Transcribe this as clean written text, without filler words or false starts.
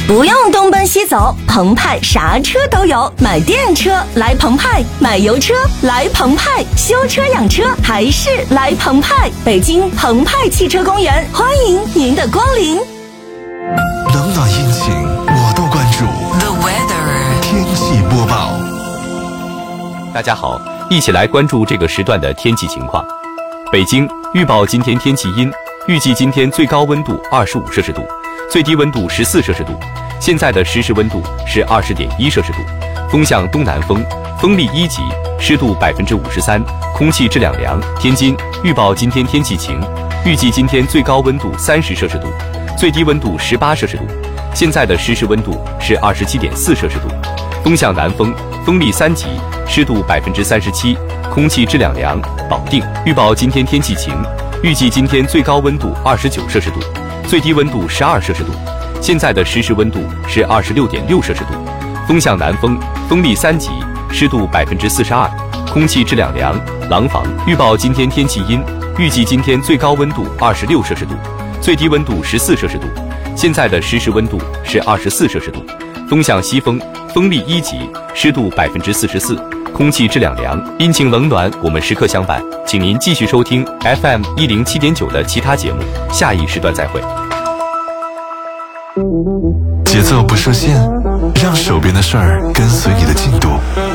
不用东奔西走，澎湃啥车都有。买电车来澎湃，买油车来澎湃，修车养车还是来澎湃。北京澎湃汽车公园，欢迎您的光临。 冷暖阴晴我都关注。 The weather 天气播报。 大家好，一起来关注这个时段的天气情况。北京预报今天天气阴，预计今天最高温度25摄氏度，最低温度14摄氏度。现在的实时温度是20.1摄氏度，风向东南风，风力1级，湿度53%，空气质量良。天津预报今天天气晴，预计今天最高温度30摄氏度，最低温度18摄氏度。现在的实时温度是27.4摄氏度，风向南风，风力3级，湿度37%，空气质量良。保定预报今天天气晴，预计今天最高温度29摄氏度，最低温度12摄氏度。现在的实时温度是26.6摄氏度，风向南风，风力3级，湿度42%，空气质量良。廊坊预报今天天气阴，预计今天最高温度26摄氏度，最低温度14摄氏度。现在的实时温度是24摄氏度，风向西风，风力1级，湿度44%，空气质量良。阴晴冷暖，我们时刻相伴，请您继续收听 FM 107.9的其他节目，下一时段再会。 节奏不设限，让手边的事儿跟随你的进度。